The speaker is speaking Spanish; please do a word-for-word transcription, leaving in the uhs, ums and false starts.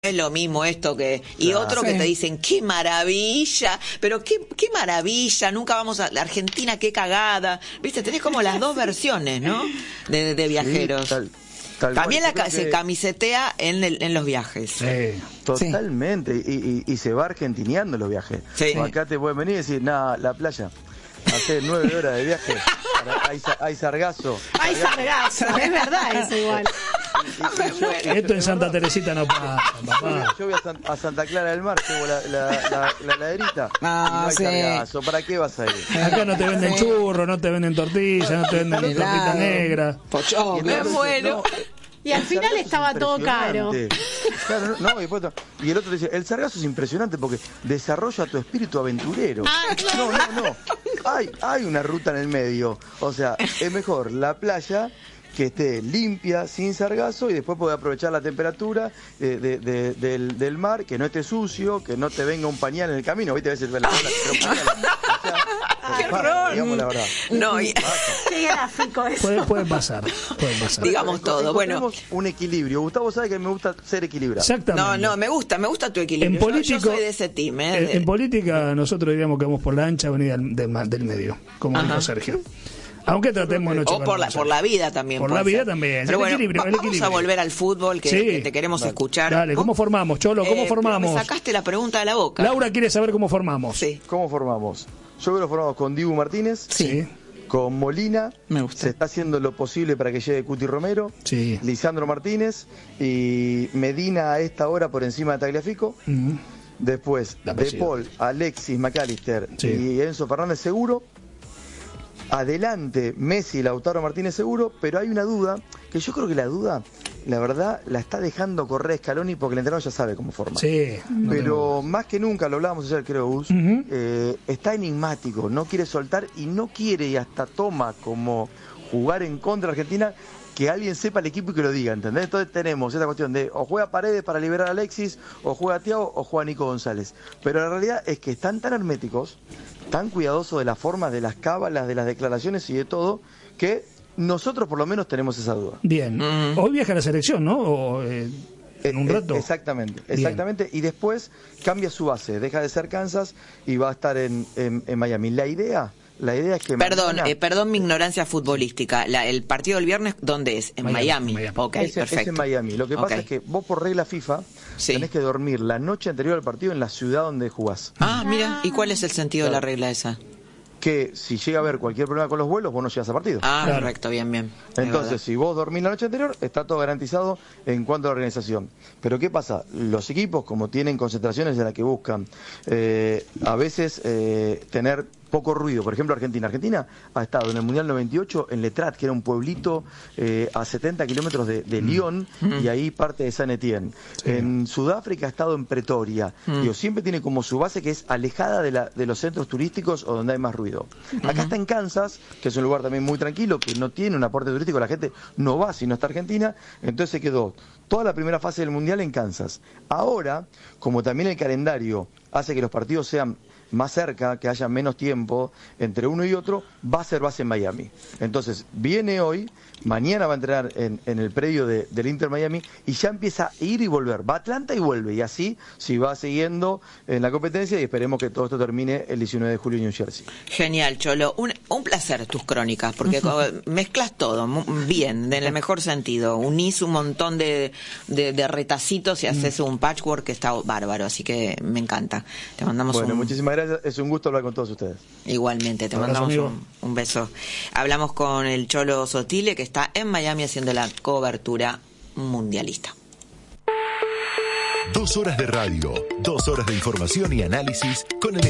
Es lo mismo esto que... Y claro, otro sí. que te dicen, ¡qué maravilla! Pero qué, qué maravilla, nunca vamos a... La Argentina, qué cagada. Viste, tenés como las dos versiones, ¿no? De, de viajeros. Sí, tal, tal También cual. la se que... camisetea en, el, en los viajes. Sí, totalmente. Sí. Y, y, y se va argentineando los viajes. Sí. O acá te pueden venir y decir, nada, la playa. Hace nueve horas de viaje. Hay, hay sargazo. Hay sargazo, es verdad eso igual. Y, y, y Esto en Santa Teresita no pasa, papá. Yo voy a, San, a Santa Clara del Mar, llevo la, la, la, la laderita ah, y no hay sí. sargazo. ¿Para qué vas a ir? Acá no te venden sí. churros, no te venden tortillas, no te venden tortita negra. Pochón, me muero. Y al final estaba todo caro. Claro, no, no, y, después, y el otro dice, el sargazo es impresionante porque desarrolla tu espíritu aventurero. Ah, no, no, no. Hay, hay una ruta en el medio. O sea, es mejor la playa que esté limpia, sin sargazo, y después poder aprovechar la temperatura de, de, de, del, del mar, que no esté sucio, que no te venga un pañal en el camino. ¿Viste? A veces la bola te trae un pañal. O sea, ¡qué horror! Digamos la verdad. No, y... Qué gráfico eso. Puede, puede pasar, puede pasar. Digamos todo, bueno. Un equilibrio. Gustavo sabe que me gusta ser equilibrado. Exactamente. No, no, me gusta, me gusta tu equilibrio. En político, yo, yo soy de ese team. ¿eh? En, en política nosotros diríamos que vamos por la ancha avenida del, del, del medio, como Ajá. dijo Sergio. Aunque tratemos de no O por la, por la vida también. Por la vida ser. también. Pero el bueno, equilibrio, va, el vamos equilibrio. a volver al fútbol, que, sí. que te queremos Dale. escuchar. Dale, ¿cómo formamos, Cholo? ¿Cómo eh, formamos? Me sacaste la pregunta de la boca. Laura quiere saber cómo formamos. Sí. ¿Cómo formamos? Yo creo que lo formamos con Dibu Martínez. Sí. Con Molina. Me gusta. Se está haciendo lo posible para que llegue Cuti Romero. Sí. Lisandro Martínez. Y Medina a esta hora por encima de Tagliafico. Uh-huh. Después, De Paul, Alexis McAllister sí. y Enzo Fernández seguro. Adelante, Messi y Lautaro Martínez seguro, pero hay una duda, que yo creo que la duda, la verdad, la está dejando correr Scaloni porque el entrenador ya sabe cómo formar. Sí. Pero no más que nunca, lo hablábamos ayer creo, Gus, uh-huh. eh, está enigmático, no quiere soltar y no quiere y hasta toma como jugar en contra de Argentina, que alguien sepa el equipo y que lo diga, ¿entendés? Entonces tenemos esta cuestión de o juega Paredes para liberar a Alexis, o juega Thiago, o juega Nico González. Pero la realidad es que están tan herméticos, tan cuidadosos de la forma, de las cábalas, de las declaraciones y de todo, que nosotros por lo menos tenemos esa duda. Bien. Mm. Hoy viaja a la selección, ¿no? O, eh, en un rato. Exactamente, exactamente. Bien. Y después cambia su base, deja de ser Kansas y va a estar en, en, en Miami. La idea... La idea es que perdón, mañana... eh, perdón mi ignorancia futbolística. La, el partido del viernes, ¿dónde es? En Miami. Miami. Ok, es, perfecto. Es en Miami. Lo que okay. pasa es que vos por regla FIFA sí. tenés que dormir la noche anterior al partido en la ciudad donde jugás. Ah, mira. ¿Y cuál es el sentido claro. de la regla esa? Que si llega a haber cualquier problema con los vuelos, vos no llegas a partido. Ah, claro. correcto, bien, bien. Entonces, si vos dormís la noche anterior, está todo garantizado en cuanto a la organización. Pero ¿qué pasa? Los equipos, como tienen concentraciones en las que buscan eh, a veces eh, tener poco ruido. Por ejemplo, Argentina. Argentina ha estado en el Mundial noventa y ocho en Letrat, que era un pueblito eh, a setenta kilómetros de, de Lyon, mm. y ahí parte de San Etienne. Sí. En Sudáfrica ha estado en Pretoria. Mm. Digo, siempre tiene como su base que es alejada de, la, de los centros turísticos o donde hay más ruido. Mm-hmm. Acá está en Kansas, que es un lugar también muy tranquilo, que no tiene un aporte turístico, la gente no va si no está Argentina, entonces se quedó toda la primera fase del Mundial en Kansas. Ahora, como también el calendario hace que los partidos sean más cerca, que haya menos tiempo entre uno y otro, va a ser base en Miami. Entonces, viene hoy, mañana va a entrenar en, en el predio de, del Inter Miami y ya empieza a ir y volver. Va a Atlanta y vuelve. Y así, si va siguiendo en la competencia y esperemos que todo esto termine el diecinueve de julio en New Jersey. Genial, Cholo. Un, un placer tus crónicas, porque mezclas todo bien, en el mejor sentido. Unís un montón de, de, de retacitos y haces un patchwork que está bárbaro. Así que me encanta. Te mandamos bueno, un... muchísimas gracias. Es un gusto hablar con todos ustedes. Igualmente, te mandamos un, un beso. Hablamos con el Cholo Sotile, que está en Miami haciendo la cobertura mundialista. Dos horas de radio, dos horas de información y análisis con el